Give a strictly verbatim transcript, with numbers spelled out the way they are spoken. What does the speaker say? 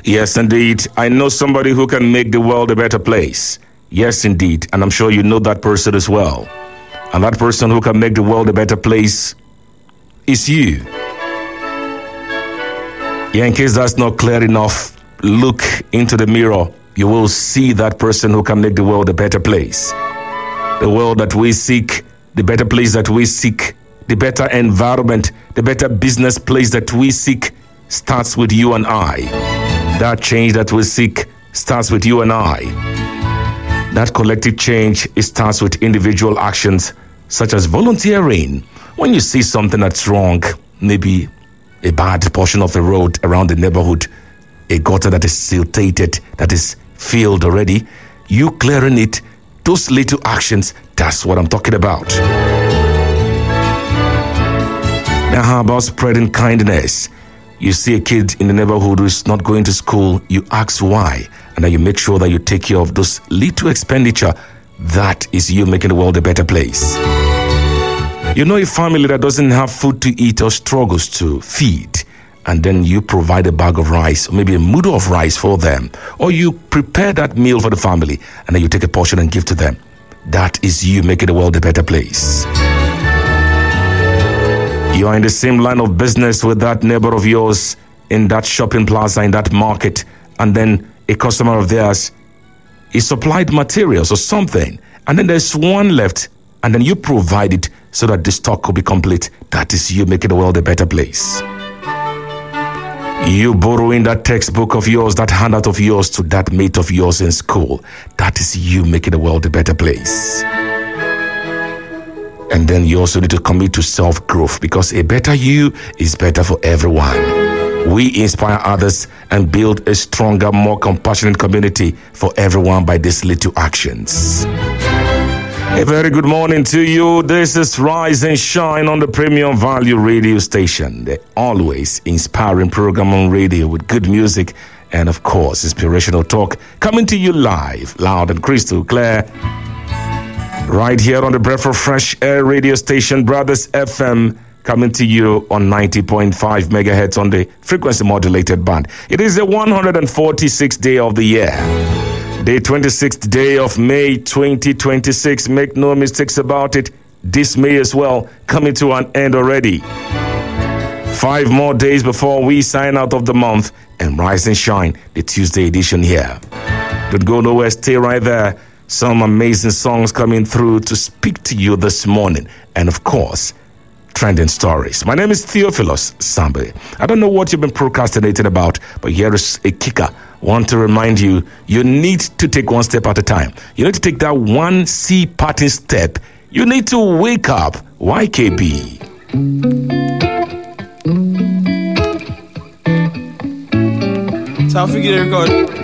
Yes, indeed. I know somebody who can make the world a better place. Yes, indeed. And I'm sure you know that person as well. And that person who can make the world a better place is you. Yeah, in case that's not clear enough, look into the mirror. You will see that person who can make the world a better place. The world that we seek, the better place that we seek, the better environment, the better business place that we seek starts with you and I. That change that we seek starts with you and I. That collective change, it starts with individual actions such as volunteering. When you see something that's wrong, maybe a bad portion of the road around the neighborhood, a gutter that is siltated, that is filled already, you clearing it, those little actions, that's what I'm talking about. Now, how about spreading kindness? You see a kid in the neighborhood who is not going to school, you ask why, and then you make sure that you take care of those little expenditure. That is you making the world a better place. You know a family that doesn't have food to eat or struggles to feed, and then you provide a bag of rice, or maybe a mudu of rice for them, or you prepare that meal for the family, and then you take a portion and give to them. That is you making the world a better place. You are in the same line of business with that neighbor of yours in that shopping plaza, in that market, and then a customer of theirs is supplied materials or something, and then there's one left, and then you provide it so that the stock could be complete. That is you making the world a better place. You borrowing that textbook of yours, that handout of yours to that mate of yours in school. That is you making the world a better place. And then you also need to commit to self-growth, because a better you is better for everyone. We inspire others and build a stronger, more compassionate community for everyone by these little actions. A very good morning to you. This is Rise and Shine on the Premium Value Radio Station, the always inspiring program on radio with good music and, of course, inspirational talk, coming to you live, loud and crystal clear, right here on the Breath of Fresh Air Radio Station, Brothers F M, coming to you on ninety point five megahertz on the frequency modulated band. It is the one hundred forty-sixth day of the year. The twenty-sixth day of May twenty twenty-six. Make no mistakes about it. This May as well coming to an end already. Five more days before we sign out of the month and Rise and Shine, the Tuesday edition here. Don't go nowhere. Stay right there. Some amazing songs coming through to speak to you this morning. And of course, trending stories. My name is Theophilus Sambe. I don't know what you've been procrastinating about, but here is a kicker. Want to remind you, you need to take one step at a time. You need to take that one C parting step. You need to wake up. Y K B. Time for you to record.